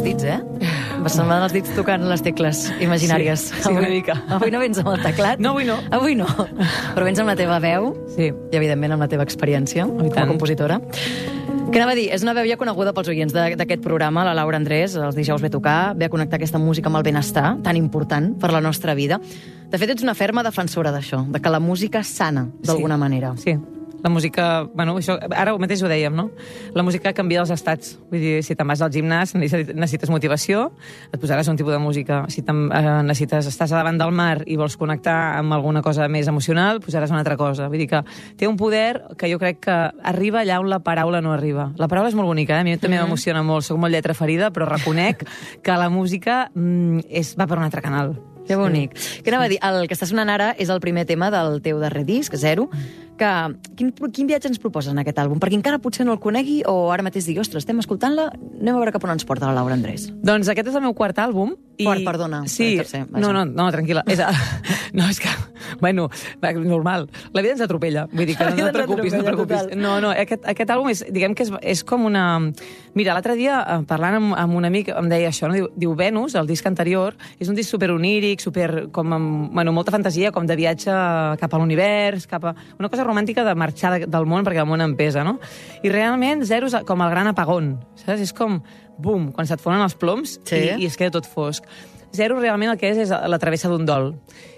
dits, Semblant els dits tocant les tecles imaginàries. Sí, una mica. Avui no vens amb el teclat? No, avui no. Avui no. Però vens amb la teva veu sí. I, evidentment, amb la teva experiència com a compositora. Què anava a dir? És una veu ja coneguda pels oients d'aquest programa, la Laura Andrés, els dijous ve a tocar, ve a connectar aquesta música amb el benestar, tan important per la nostra vida. De fet, ets una ferma defensora d'això, de que la música sana, d'alguna manera. Sí. La música, bueno, això, ara mateix ho dèiem, no? La música canvia els estats. Vull dir, si te'n vas al gimnàs, necessites motivació, et posaràs un tipus de música. Si estàs davant del mar i vols connectar amb alguna cosa més emocional, posaràs una altra cosa. Vull dir que té un poder que jo crec que arriba allà on la paraula no arriba. La paraula és molt bonica, A mi també m'emociona molt, soc molt lletra ferida, però reconec que la música va per un altre canal. Que bonic. Què anava a dir? El que està sonant ara és el primer tema del teu darrer disc, Zero, que quin viatge ens proposes en aquest àlbum? Perquè encara potser no el conegui o ara mateix digui, ostres, estem escoltant-la, anem a veure cap on ens porta la Laura Andrés. Doncs aquest és el meu quart àlbum. Quart, perdona. Sí, tercer, no, tranquil·la. No, és que, bueno, normal. La vida ens atropella. Vull dir que no et preocupis, no et preocupis. No, aquest àlbum diguem que és com una... Mira, l'altre dia, parlant amb un amic, em deia això, no? Diu Venus, el disc anterior, és un disc superoníric, com amb molta fantasia, com de viatge cap a l'univers, cap a una cosa romàntica de marxar del món perquè el món em pesa, no? I realment Zero és com el gran apagón, saps? És com, bum, quan se't fonen els ploms i es queda tot fosc. Zero realment el que és la travessa d'un dol.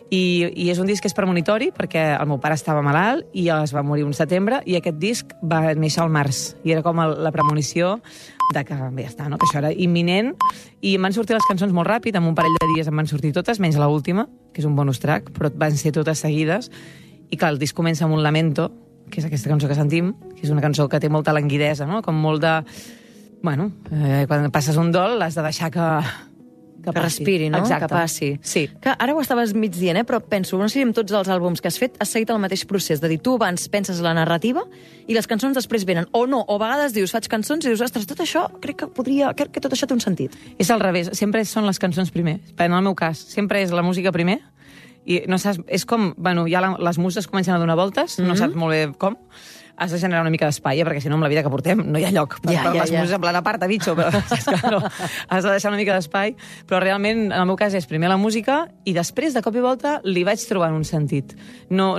I és un disc que és premonitori perquè el meu pare estava malalt i es va morir un setembre i aquest disc va néixer al març. I era com la premonició de que bé, ja està, no? Que això era imminent. I em van sortir les cançons molt ràpid, en un parell de dies em van sortir totes, menys l'última, que és un bonus track, però van ser totes seguides. I clar, el disc comença amb un lamento, que és aquesta cançó que sentim, que és una cançó que té molta languidesa, no? Com molt de... Bueno, quan passes un dol l'has de deixar que respiri, no? Exacte. Que passi. Sí. Que ara ho estaves mig dient, però penso, no sé si amb tots els àlbums que has fet has seguit el mateix procés, de dir, tu abans penses la narrativa i les cançons després venen, o no, o a vegades dius, faig cançons i dius, ostres, tot això, crec que tot això té un sentit. És al revés, sempre són les cançons primer. En el meu cas, sempre és la música primer, i no saps, és com, bueno, ja les muses comencen a donar voltes, no saps molt bé com, has de generar una mica d'espai, perquè si no, amb la vida que portem no hi ha lloc per les muses en plan aparta, bitxo, però és que no, has de deixar una mica d'espai, però realment, en el meu cas, és primer la música i després, de cop i volta, li vaig trobant un sentit. No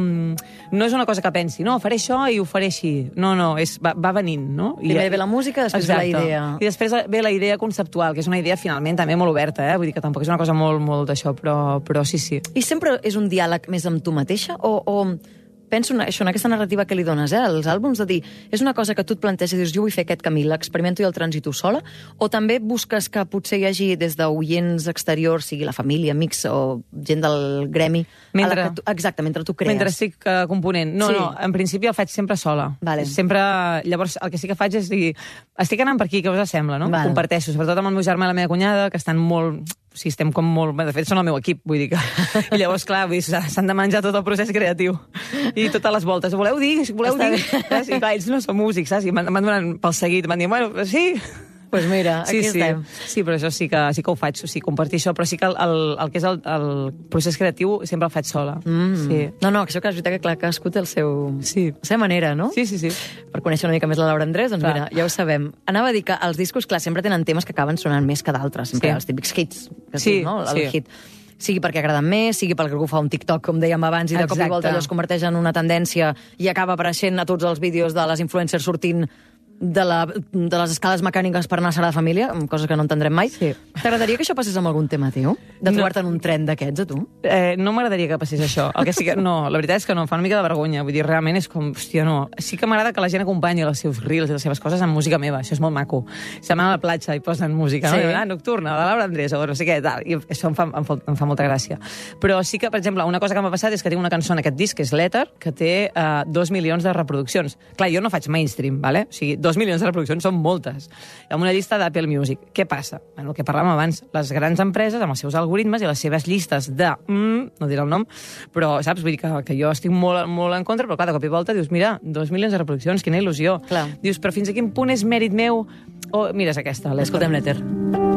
és una cosa que pensi, no, faré això i ho faré així. No, va venint, no? Primer ve la música, després ve la idea. I després ve la idea conceptual, que és una idea finalment també molt oberta, vull dir que tampoc és una cosa molt d'això, però sí. I sempre és un diàleg més amb tu mateixa o penso en aquesta narrativa que li dones, als àlbums, de dir, és una cosa que tu et planteges i dius, jo vull fer aquest camí, l'experimento i el transito sola, o també busques que potser hi hagi des d'oients exteriors, sigui la família, amics o gent del gremi, mentre tu crees. Mentre estic component. No, en principi el faig sempre sola. Vale. Sempre, llavors, el que sí que faig és dir, estic anant per aquí, què us sembla, no? Vale. Comparteixo, sobretot amb el meu germà i la meva cunyada, que estan molt... Sí, estem com molt... De fet, són el meu equip, vull dir que... I llavors, clar, s'han de menjar tot el procés creatiu. I totes les voltes. Voleu dir? I clar, ells no són músics, saps? I m'han donat pel seguit. M'han dit, bueno, sí... Doncs mira, aquí estem. Sí, però això sí que ho faig, o sigui, compartir això, però sí que el que és el procés creatiu sempre el faig sola. Sí. No, això que és veritat que clar, cadascú té la seva manera, no? Sí. Per conèixer una mica més la Laura Andrés, doncs mira, ja ho sabem. Anava a dir que els discos, clar, sempre tenen temes que acaben sonant més que d'altres, sempre els típics hits, que sí, no? El hit. Sigui perquè agraden més, sigui perquè algú fa un TikTok, com dèiem abans, i de cop i volta allò es converteix en una tendència i acaba apareixent a tots els vídeos de les influencers sortint de les escales mecàniques per anar a Sagrada Família, coses que no entendrem mai. Sí. T'agradaria que això passés amb algun tema teu? De trobar-te en un tren d'aquests, a tu? No m'agradaria que passés això. El que sí que, no, la veritat és que no, em fa una mica de vergonya. Vull dir, realment és com, hòstia, no. Sí que m'agrada que la gent acompanyi els seus reels i les seves coses amb música meva. Això és molt maco. Se'n van a la platja i posen música, no? Nocturna, de Laura Andrés, o no sé què, tal. I això em fa molta gràcia. Però sí que, per exemple, una cosa que m'ha passat és que tinc una cançó en aquest disc, que és l'Èter, que té 2 milions de reproduccions. Clar, jo no faig mainstream, vale? O sigui, 2 milions de reproduccions són moltes. Amb una llista d'Apple Music. Què passa? Bueno, el que parlàvem abans, les grans empreses amb els seus algoritmes i les seves llistes de... no diré el nom, però saps? Vull dir que jo estic molt en contra, però clar, de cop i volta dius, mira, 2 milions de reproduccions, quina il·lusió. Clar. Dius, però fins a quin punt és mèrit meu? Oh, mira, és aquesta. Escoltem l'Èter.